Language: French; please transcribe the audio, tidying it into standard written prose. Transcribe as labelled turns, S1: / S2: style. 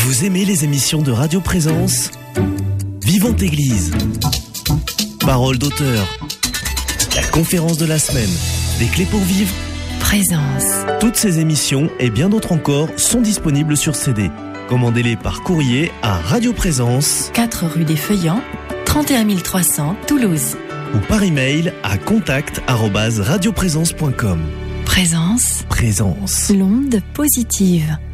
S1: Vous aimez les émissions de Radio Présence ? Vivante Église, Parole d'auteur, la conférence de la semaine, des clés pour vivre,
S2: Présence. Toutes
S1: ces émissions et bien d'autres encore sont disponibles sur CD. Commandez-les par courrier à Radio Présence,
S2: 4 rue des Feuillants, 31 300 Toulouse.
S1: Ou par email à contact@radioprésence.com.
S2: Présence.
S1: Présence.
S2: L'onde positive.